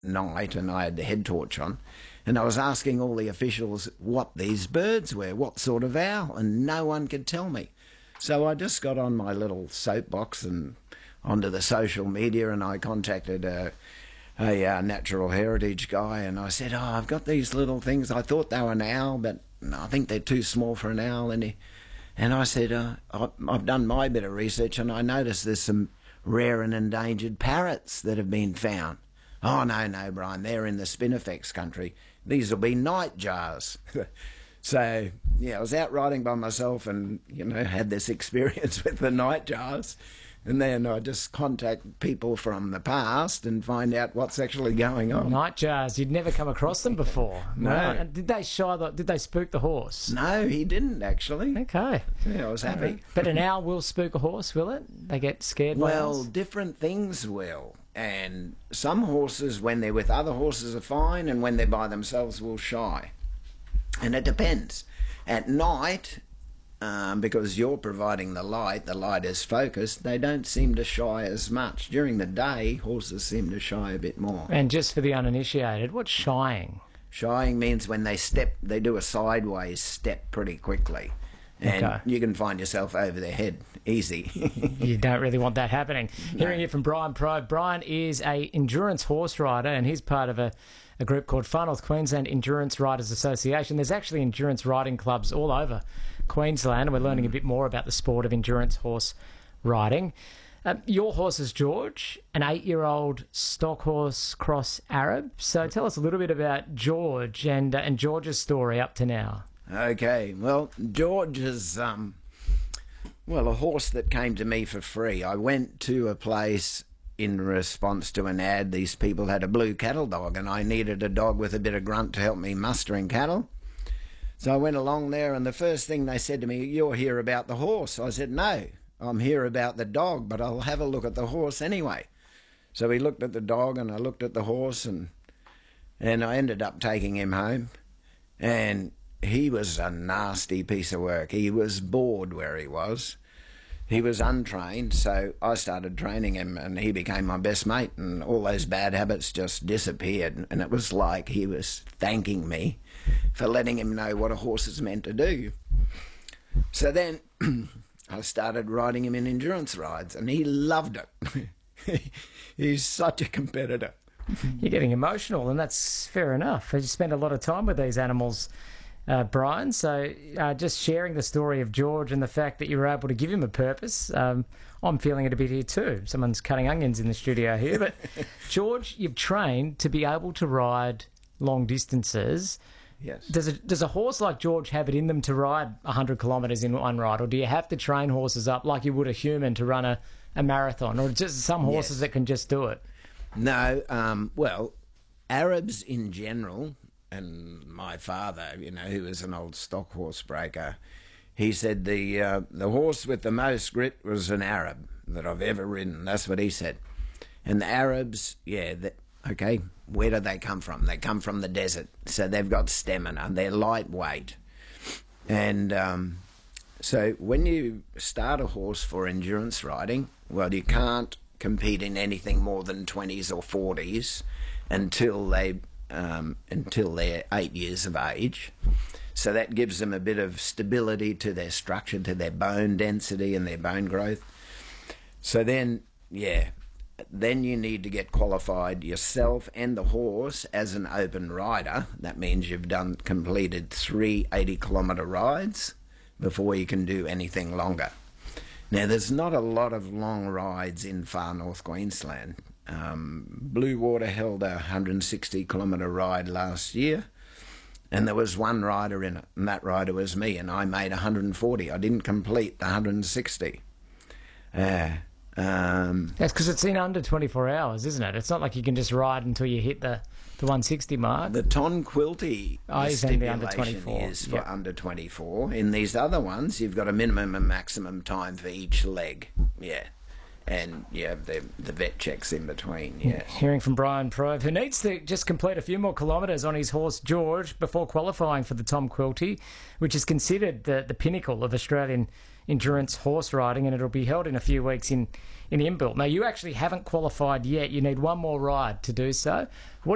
night and I had the head torch on, and I was asking all the officials what these birds were, what sort of owl, and no one could tell me. So I just got on my little soapbox and onto the social media, and I contacted a natural heritage guy, and I said, I've got these little things. I thought they were an owl, but I think they're too small for an owl. And I said, I've done my bit of research, and I noticed there's some rare and endangered parrots that have been found. Oh, no, Brian, they're in the Spinifex country. These will be nightjars. So, yeah, I was out riding by myself and, had this experience with the nightjars. And then I just contact people from the past and find out what's actually going on. Nightjars, you'd never come across them before. No. Right. And did they spook the horse? No, he didn't actually. Okay. Yeah, I was happy. But an owl will spook a horse, will it? They get scared by owls? Different things will. And some horses, when they're with other horses, are fine, and when they're by themselves, will shy. And it depends. At night, because you're providing the light is focused, they don't seem to shy as much. During the day, horses seem to shy a bit more. And just for the uninitiated, what's shying? Shying means when they do a sideways step pretty quickly. And you can find yourself over their head easy. You don't really want that happening. No. Hearing it from Brian Probe. Brian is a endurance horse rider, and he's part of a group called Far North Queensland Endurance Riders Association. There's actually endurance riding clubs all over Queensland, and we're learning a bit more about the sport of endurance horse riding. Your horse is George, an 8-year-old stock horse cross Arab. So tell us a little bit about George and George's story up to now. Okay, well, George is, a horse that came to me for free. I went to a place in response to an ad. These people had a blue cattle dog, and I needed a dog with a bit of grunt to help me mustering cattle. So I went along there, and the first thing they said to me, "You're here about the horse." I said, "No, I'm here about the dog, but I'll have a look at the horse anyway." So we looked at the dog, and I looked at the horse, and I ended up taking him home. And he was a nasty piece of work. He was bored where he was. He was untrained, so I started training him, and he became my best mate, and all those bad habits just disappeared. And it was like he was thanking me for letting him know what a horse is meant to do. So then I started riding him in endurance rides, and he loved it. He's such a competitor. You're getting emotional, and that's fair enough. You spend a lot of time with these animals, Brian. So just sharing the story of George and the fact that you were able to give him a purpose, I'm feeling it a bit here too. Someone's cutting onions in the studio here. But George, you've trained to be able to ride long distances. Yes. Does a horse like George have it in them to ride 100 kilometres in one ride, or do you have to train horses up like you would a human to run a marathon, or just some horses that can just do it? No, Arabs in general, and my father, who was an old stock horse breaker, he said the horse with the most grit was an Arab that I've ever ridden. That's what he said. And the Arabs, where do they come from? They come from the desert, so they've got stamina. They're lightweight. And so when you start a horse for endurance riding, you can't compete in anything more than 20s or 40s until they're 8 years of age. So that gives them a bit of stability to their structure, to their bone density and their bone growth. So then you need to get qualified yourself and the horse as an open rider. That means you've completed 3 80-kilometre rides before you can do anything longer. Now, there's not a lot of long rides in Far North Queensland. Blue Water held a 160-kilometre ride last year, and there was one rider in it, and that rider was me, and I made 140. I didn't complete the 160. That's because it's in under 24 hours, isn't it? It's not like you can just ride until you hit the 160 mark. The Ton Quilty stipulation is for under 24. In these other ones, you've got a minimum and maximum time for each leg. Yeah. And the vet checks in between. Yeah. Hearing from Brian Probe, who needs to just complete a few more kilometres on his horse George before qualifying for the Tom Quilty, which is considered the pinnacle of Australian endurance horse riding, and it'll be held in a few weeks in Inbuilt. Now, you actually haven't qualified yet. You need one more ride to do so. What